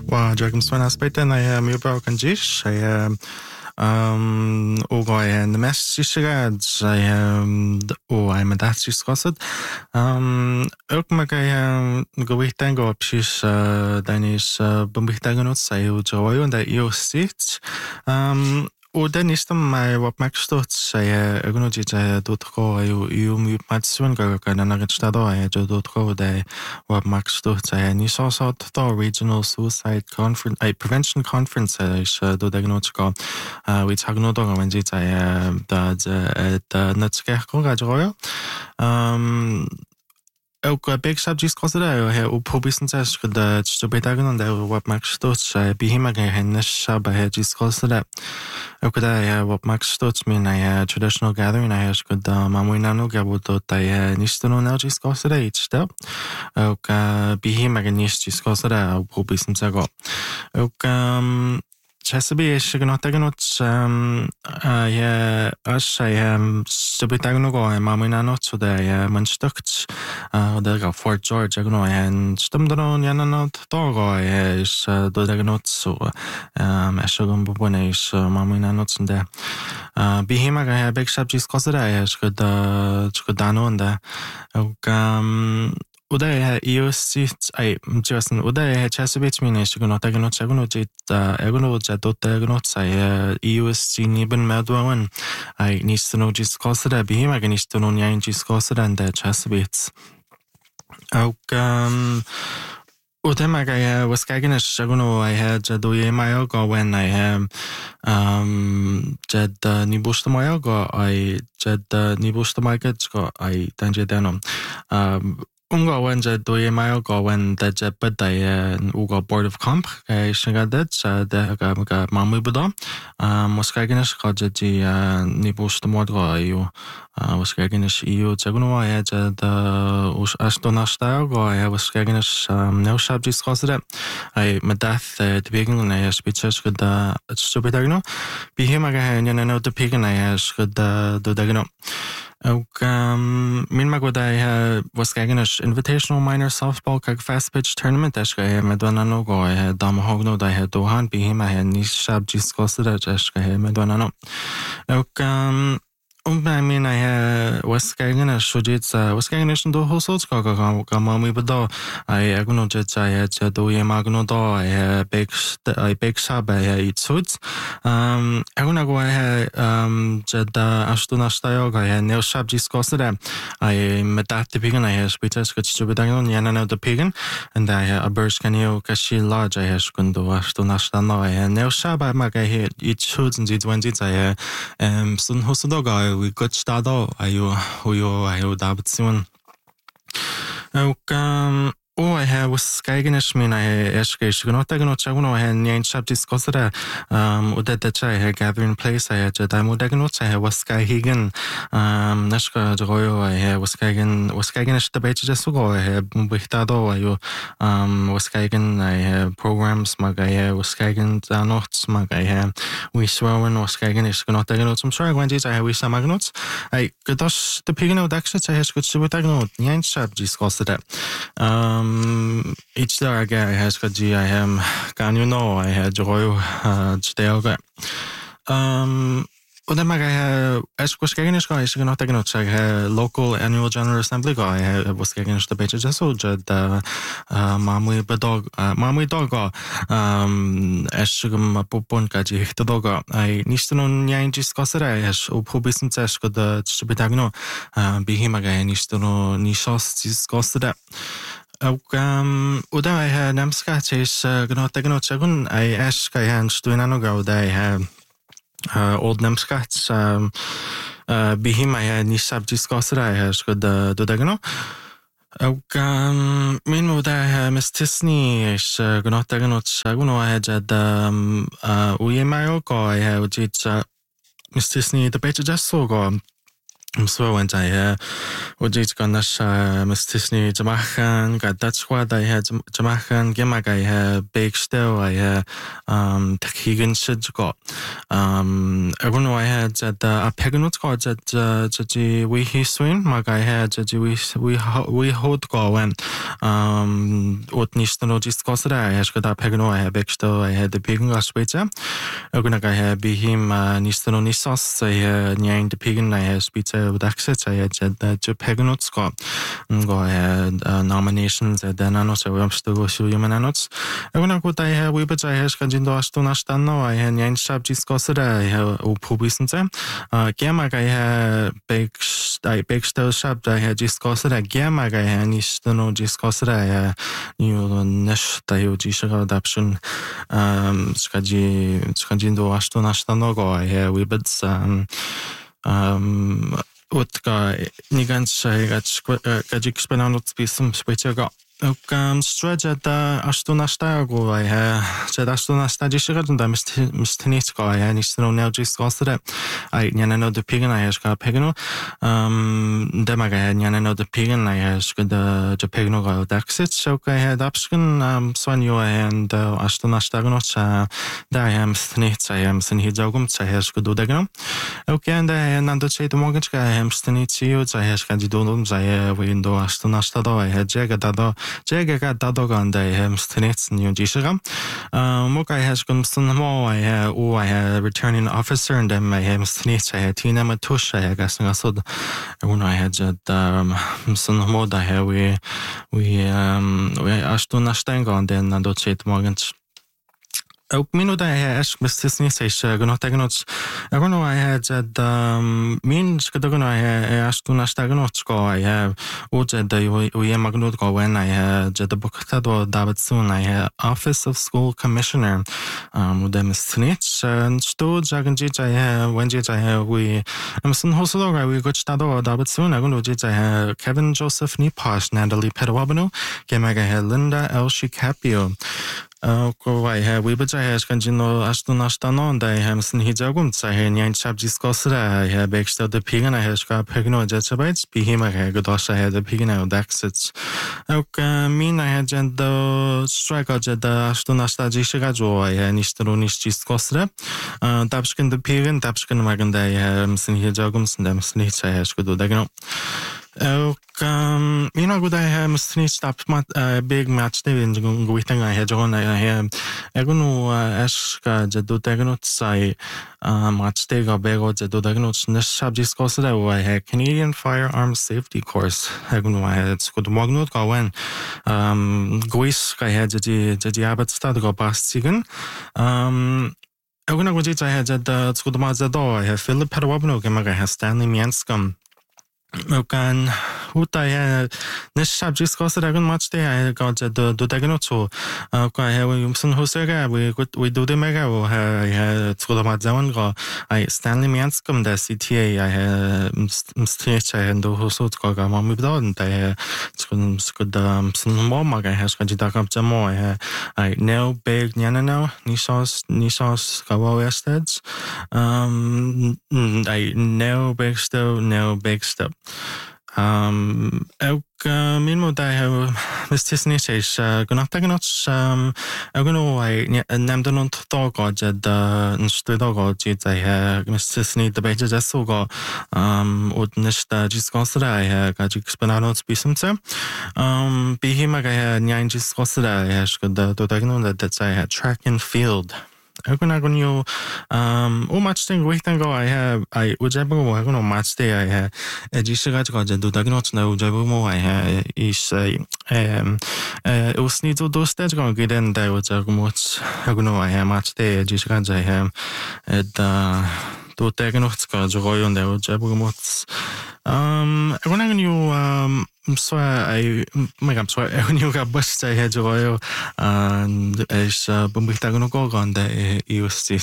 وجاكم aspecten är mjög kanjish är och en mest sysrad och är med det syskosset och man kan gå vidare gå precis den är bemärktagen åt sig och joy och det är sitt och den är med vad man förstått säger jag nog inte då tror jag ju mycket med svenska kan den rätt stad då är då tror det vad man förstått säger ni så då regional suicide conference prevention conference är då det nog ska vi tar nog då men det är det nätska gajo요 ook big subjects consider he op business dat stupetagen und wat max stots behima hen shaba he just consider ook da wat max stots min traditional gathering I has good mamuina no gabuto ta nisto no just consider it step ook behima gen just consider op business go ook Chesapeake is nog tegen het als hij stupid nog een mamina not zo dat mijn stukt dat Fort George nog en stemde dan ja not toch is door dat not zo als je een bewoner is mamina not zo dat behima ga big subjects kost dat is goed dan en ook 우다에 이어sit 지었은 우다에 체스비치 미네시고 나타기노 차고노 지다 에고노 자도 때고노 차에 이어시 니븐 마도원 아이 니스노 지스코스다 비히마게 니스노 냐인 지스코스다인데 체스비츠 ook Udemaga was kijken naar Shaguno. I had doe Mayoga when I have Jed Nibusta Mayoga. I Jed Nibusta Mayoga. I Tanjadano. Unga when je doe Mayoga when the Jebba Uga Board of Comp. Shingadet. The Mamu Buddha. Was kijken naar Kajaji Nibusta Mayoga. Was kijken naar EU. Shaguno. I had the Ashtonashtaga. I was kijken naar no subjects consider I madath the beginning I speeches good stupidagno behima ga no the pigin I good do dagno ook min magoda was gagen invitational minor softball kag fast pitch tournament as ga medwana no go dam hogno da dohan behima ni subjects consider as ga medwana no ook I mean, I was getting a shujits, was getting a do households, Gamma, but I acknowledge I had to do Yamagno, I bake sub, I eat suits. I wanna go ahead, Jed Ashtuna style, I had no subjects costed them. I met that the pigin, I had speeches, which to be done, Yana the pigin, and I had a burst canio, Kashi large, I had Skundo Ashtuna stano, I had no sub, I might eat suits and did when I had soon hostodoga. We got started. I dapat simun. I have was kijken min I eskeish gnot gnot chaguno I nyen subjects consider that I had gathering place I had demo diagnose I was sky higen nashka joyo I was kijken the page just go I have bihtado I was kijken I have programs mag I was kijken notes mag I have we swearing was kijken is gnot gnot some sure when I have we some notes I gosh the pigno daxet I has good to gnot nyen subjects consider each day I has got G I am can you know I had joy today Udemaga as was getting guy is not taking out local annual general assembly guy was getting the page just so jed mamui dog as sugum popon kaji hitodoga I nistonon nyain discussera as upubisin task the stupidagno bihimaga nistono nishos discussera Uda I had namskat is gnot chagun I ask I hands to ananoga I have old namskats behim I had ni subjects consider I has good do dagno min uda Miss Tisney is gnot gnot chagun I had uyemayo go I had Miss Tisney the page just so go So when I was gonna mistisni Jamaican got that's what I had Jamaican gemag I bake still I takigan shid got I don't know I had that a peganut got that we his swing mag I had that we hold go when what nistano discuss that I has got a pegano I have bake still I had the pegan gas pizza I gonna have be him nistano nisas I nyang the pegan I has pizza with access I had that peganuts got go ahead nominations at the nanos I am still show you mananos I wanna go I have we but I has kanjindo astuna stano I had nine sharp discussed I have upubisn't gamma I had bake still sharp I had discussed I gamma I had nistano discussed I you nesh tayo jisha adoption skajindo astuna stano go I have we but Utka nigantsai gajik spenanot spisum spitjaga stretch at astuna stago I said astuna stagishiga and mistinisko I nistano now just gosted I nyanano the pigan I has got pegano demaga nyanano the pigan I has got the pegano go daxit so I had upskin swanyo and astuna stagonots da I am snits I am sin hijogum I has got dagano okay and I nando say the mortgage I am snitsio I has got dodums I window astuna stado I had jagadado 제가 다도간데 스트레스 뉴지시가 뭐가 has come some more I have returning officer and then I have 스트레스 I tina matusha I guess when I had some more that we astuna stenga and then nando chet morgens ook minuut I ask mistisni seis gano tegnots gano I had that means gano I asked to nastagnots go I have uja the we magnut go when I had the book tado David soon I had Office of School Commissioner with them snitch and sto jaganji I have when I have we some hoslo we got tado David soon I gonna I have Kevin Joseph Niposh Natalie Pedawabano Gemaga had Linda L. Shikapio go I have we but I has kanjino astuna stano and I have sin hijagum I have nine chap discussed I have extra the pig and I have got pegno jetabytes be him I had gosh I had the pig and exits mean I had the strike out the astuna stajishiga jo I had nistro nis discussed tapskin the pig and tapskin magan I have sin hijagum and them snitch I has good dagno you know good I have snitch stop big match they in going I had on I have egunu aska jadu tegno sai match they go bego jadu tegno nishab discussed I had Canadian Firearms Safety Course egunu I had good magnut go when guis I had jadi abat start go past sigan egunu go I had the good mazado I have Philip Pedawabno gemaga has Stanley Mianscom kan huta nishab discussed agun match day I got the daganoto I have musun hosega we do the mega I to the madzawan go I Stanley Mianscom the CTA I have stage I and hoso go ga mom with on I good some more mag I has got the up jamo I now big nyanano nishos go westeds I now big step min mod I have mistisni says gonna tegnots gonna I nemde non tog the studo I have mistisni the beja so go od nista discussed I got expananots bisumse be him I had nine discussed I has got the tegno that I had track and field you match thing waiting go I have I whichever I gonna match day I have a jishiga to do the not know whichever I have is it was need to do stage going get in there with a much I have match day jishiga I have at do tegnots go joy on there whichever much when I knew so I I'm sorry when you got bust I had joy and as bumbitagono go on the EUC